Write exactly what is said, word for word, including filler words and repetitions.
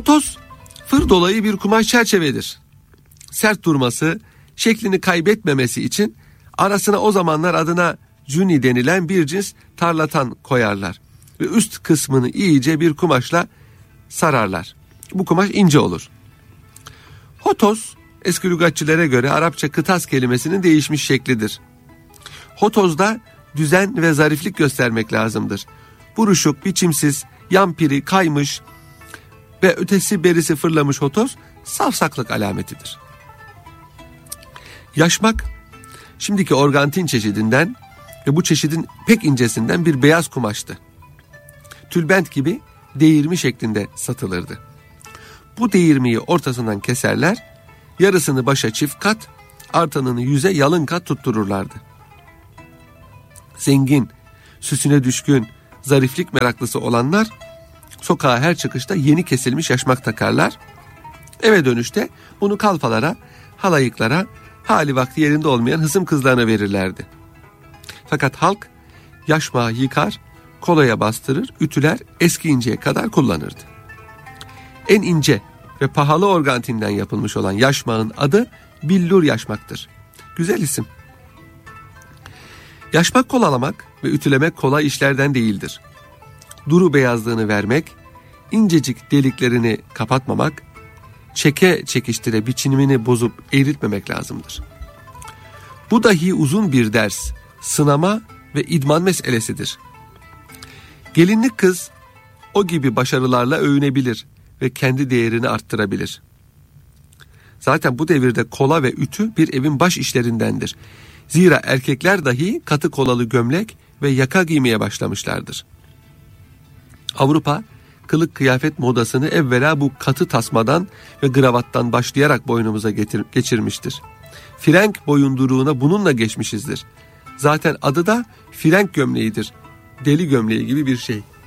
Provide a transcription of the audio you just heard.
Hotos, fır dolayı bir kumaş çerçevedir. Sert durması, şeklini kaybetmemesi için arasına o zamanlar adına cuni denilen bir cins tarlatan koyarlar. Ve üst kısmını iyice bir kumaşla sararlar. Bu kumaş ince olur. Hotos, eski lügatçilere göre Arapça kıtas kelimesinin değişmiş şeklidir. Hotozda düzen ve zariflik göstermek lazımdır. Buruşuk, biçimsiz, yampiri, kaymış ve ötesi berisi fırlamış hotoz safsaklık alametidir. Yaşmak, şimdiki organtin çeşidinden ve bu çeşidin pek incesinden bir beyaz kumaştı. Tülbent gibi değirmi şeklinde satılırdı. Bu değirmiyi ortasından keserler, yarısını başa çift kat, artanını yüze yalın kat tuttururlardı. Zengin, süsüne düşkün, zariflik meraklısı olanlar sokağa her çıkışta yeni kesilmiş yaşmak takarlar. Eve dönüşte bunu kalfalara, halayıklara, hali vakti yerinde olmayan hısım kızlarına verirlerdi. Fakat halk yaşmağı yıkar, kolaya bastırır, ütüler, eskiyinceye kadar kullanırdı. En ince ve pahalı organtinden yapılmış olan yaşmağın adı billur yaşmaktır. Güzel isim. Yaşmak kolalamak ve ütülemek kolay işlerden değildir. Duru beyazlığını vermek, incecik deliklerini kapatmamak, çeke çekiştire biçimini bozup eğriltmemek lazımdır. Bu dahi uzun bir ders, sınama ve idman meselesidir. Gelinlik kız o gibi başarılarla övünebilir ve kendi değerini arttırabilir. Zaten bu devirde kola ve ütü bir evin baş işlerindendir. Zira erkekler dahi katı kolalı gömlek ve yaka giymeye başlamışlardır. Avrupa, kılık kıyafet modasını evvela bu katı tasmadan ve gravattan başlayarak boynumuza getir- geçirmiştir. Frenk boyunduruğuna bununla geçmişizdir. Zaten adı da frenk gömleğidir. Deli gömleği gibi bir şey.